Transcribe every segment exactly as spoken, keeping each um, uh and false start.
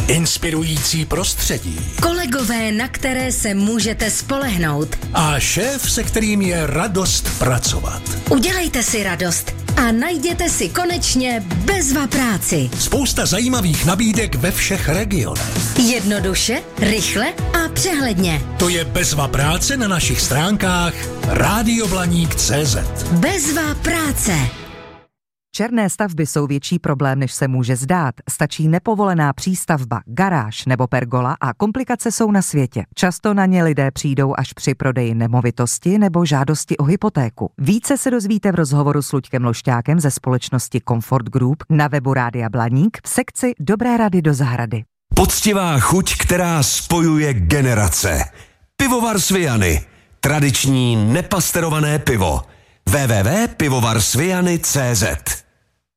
Inspirující prostředí. Kolegové, na které se můžete spolehnout. A šéf, se kterým je radost pracovat. Udělejte si radost a najděte si konečně Bezva práci. Spousta zajímavých nabídek ve všech regionech. Jednoduše, rychle a přehledně. To je Bezva práce na našich stránkách rádioblaník tečka cé zet. Bezva práce. Černé stavby jsou větší problém, než se může zdát. Stačí nepovolená přístavba, garáž nebo pergola a komplikace jsou na světě. Často na ně lidé přijdou až při prodeji nemovitosti nebo žádosti o hypotéku. Více se dozvíte v rozhovoru s Luďkem Lošťákem ze společnosti Comfort Group na webu Rádia Blaník v sekci Dobré rady do zahrady. Poctivá chuť, která spojuje generace. Pivovar Sviany. Tradiční nepasterované pivo. w w w tečka pivovar sviany tečka cé zet.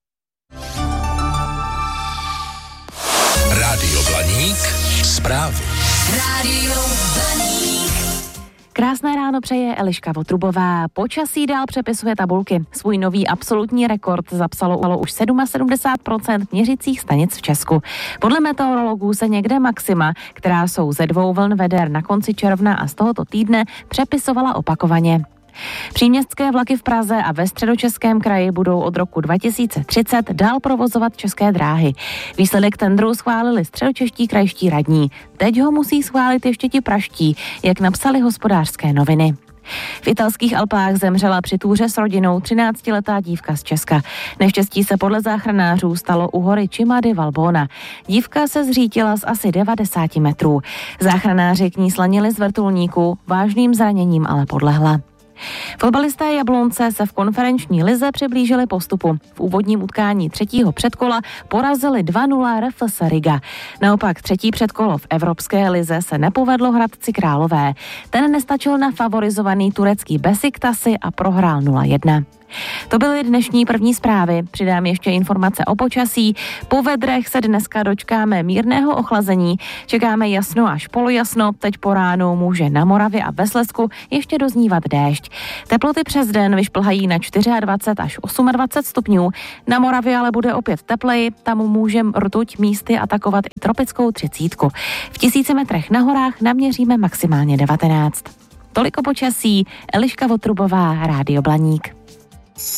Rádio Blaník. Zprávy. Rádio Blaník. Krásné ráno přeje Eliška Votrubová. Počasí dál přepisuje tabulky. Svůj nový absolutní rekord zapsalo už sedmdesát sedm procent měřicích stanic v Česku. Podle meteorologů se někde maxima, která jsou ze dvou vln veder na konci června a z tohoto týdne, přepisovala opakovaně. Příměstské vlaky v Praze a ve Středočeském kraji budou od roku dva tisíce třicet dál provozovat České dráhy. Výsledek tendru schválili středočeští krajští radní. Teď ho musí schválit ještě ti praští, jak napsali Hospodářské noviny. V italských Alpách zemřela při túře s rodinou třináctiletá dívka z Česka. Neštěstí se podle záchranářů stalo u hory Cima di Valbona. Dívka se zřítila z asi devadesát metrů. Záchranáři k ní slanili z vrtulníku, vážným zraněním ale podlehla. Fotbalisté Jablonce se v konferenční lize přiblížili postupu. V úvodním utkání třetího předkola porazili dva nula R F S Riga. Naopak třetí předkolo v Evropské lize se nepovedlo Hradci Králové. Ten nestačil na favorizovaný turecký Beşiktaşi a prohrál nula jedna. To byly dnešní první zprávy. Přidám ještě informace o počasí. Po vedrech se dneska dočkáme mírného ochlazení. Čekáme jasno až polojasno. Teď po ránu může na Moravě a ve Slezsku ještě doznívat déšť. Teploty přes den vyšplhají na dvacet čtyři až dvacet osm stupňů. Na Moravě ale bude opět tepleji. Tam může rtuť místy atakovat i tropickou třicítku. V tisíci metrech na horách naměříme maximálně devatenáct. Toliko počasí. Eliška Votrubová, Rádio Blaník.